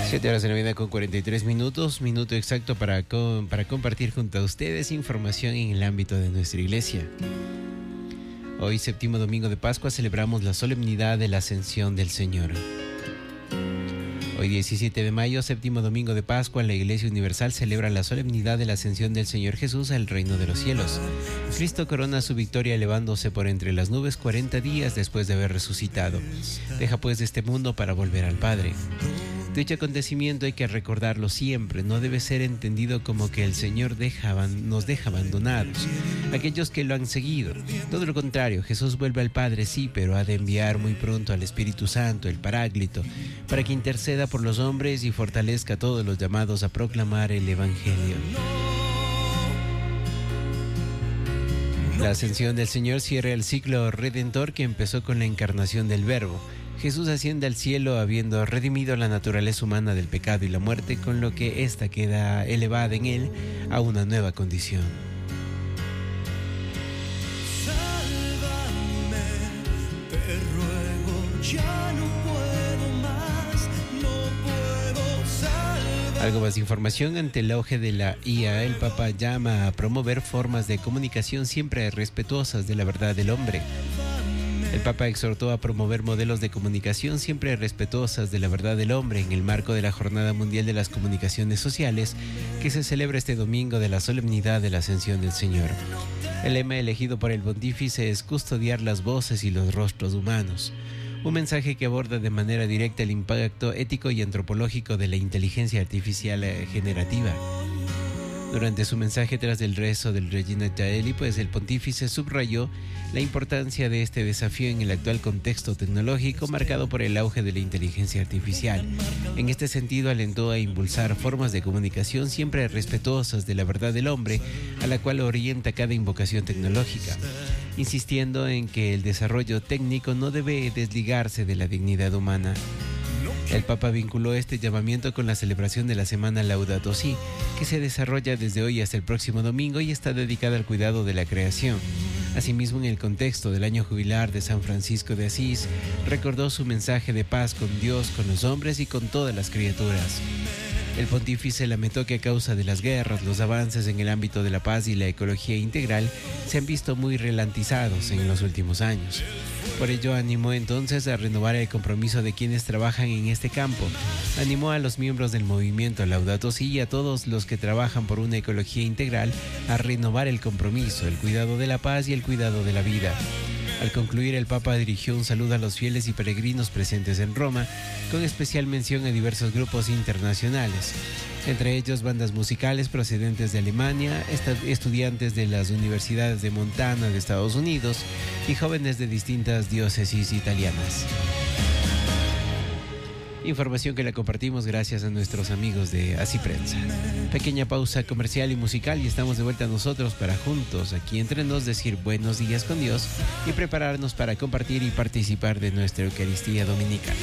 7:09 con 43 minutos, minuto exacto para compartir junto a ustedes información en el ámbito de nuestra iglesia. Hoy, séptimo domingo de Pascua, celebramos la solemnidad de la Ascensión del Señor. Hoy, 17 de mayo, séptimo domingo de Pascua, la Iglesia Universal celebra la solemnidad de la Ascensión del Señor Jesús al reino de los cielos. Cristo corona su victoria elevándose por entre las nubes 40 días después de haber resucitado. Deja pues este mundo para volver al Padre. Dicho acontecimiento hay que recordarlo siempre, no debe ser entendido como que el Señor nos deja abandonados, aquellos que lo han seguido. Todo lo contrario, Jesús vuelve al Padre, sí, pero ha de enviar muy pronto al Espíritu Santo, el Paráclito, para que interceda por los hombres y fortalezca a todos los llamados a proclamar el Evangelio. La ascensión del Señor cierra el ciclo redentor que empezó con la encarnación del Verbo. Jesús asciende al cielo habiendo redimido la naturaleza humana del pecado y la muerte, con lo que ésta queda elevada en él a una nueva condición. Sálvame, te ruego, ya no puedo más, no puedo salvar. Algo más de información. Ante el auge de la IA, el Papa llama a promover formas de comunicación siempre respetuosas de la verdad del hombre. El Papa exhortó a promover modelos de comunicación siempre respetuosas de la verdad del hombre en el marco de la Jornada Mundial de las Comunicaciones Sociales, que se celebra este domingo de la solemnidad de la Ascensión del Señor. El lema elegido por el pontífice es custodiar las voces y los rostros humanos, un mensaje que aborda de manera directa el impacto ético y antropológico de la inteligencia artificial generativa. Durante su mensaje tras el rezo del Regina Caeli, el pontífice subrayó la importancia de este desafío en el actual contexto tecnológico marcado por el auge de la inteligencia artificial. En este sentido, alentó a impulsar formas de comunicación siempre respetuosas de la verdad del hombre, a la cual orienta cada invocación tecnológica, insistiendo en que el desarrollo técnico no debe desligarse de la dignidad humana. El Papa vinculó este llamamiento con la celebración de la Semana Laudato Si, que se desarrolla desde hoy hasta el próximo domingo y está dedicada al cuidado de la creación. Asimismo, en el contexto del año jubilar de San Francisco de Asís, recordó su mensaje de paz con Dios, con los hombres y con todas las criaturas. El pontífice lamentó que a causa de las guerras, los avances en el ámbito de la paz y la ecología integral se han visto muy ralentizados en los últimos años. Por ello, animó entonces a renovar el compromiso de quienes trabajan en este campo. Animó a los miembros del movimiento Laudato Si y a todos los que trabajan por una ecología integral a renovar el compromiso, el cuidado de la paz y el cuidado de la vida. Al concluir, el Papa dirigió un saludo a los fieles y peregrinos presentes en Roma, con especial mención a diversos grupos internacionales, entre ellos bandas musicales procedentes de Alemania, estudiantes de las universidades de Montana de Estados Unidos y jóvenes de distintas diócesis italianas. Información que la compartimos gracias a nuestros amigos de Así Prensa. Pequeña pausa comercial y musical y estamos de vuelta nosotros para juntos, aquí entre nos, decir buenos días con Dios y prepararnos para compartir y participar de nuestra Eucaristía Dominical.